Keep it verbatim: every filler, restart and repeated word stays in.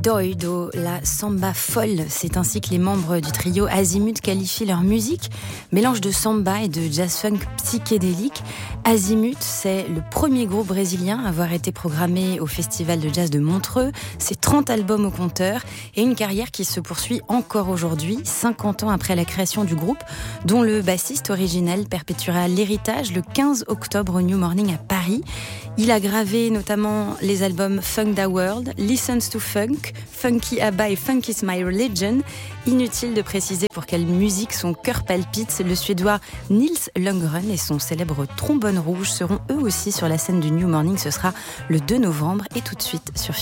Doido, la samba folle. C'est ainsi que les membres du trio Azimut qualifient leur musique. Mélange de samba et de jazz-funk psychédélique. Azimut, c'est le premier groupe brésilien à avoir été programmé au Festival de jazz de Montreux. C'est trente albums au compteur et une carrière qui se poursuit encore aujourd'hui, cinquante ans après la création du groupe, dont le bassiste originel perpétuera l'héritage le quinze octobre au New Morning à Paris. Il a gravé notamment les albums Funk Da World, Listens to Funk, Funky Abba et Funk is My Religion. Inutile de préciser pour quelle musique son cœur palpite. Le Suédois Nils Lundgren et son célèbre trombone rouge seront eux aussi sur la scène du New Morning. Ce sera le deux novembre et tout de suite sur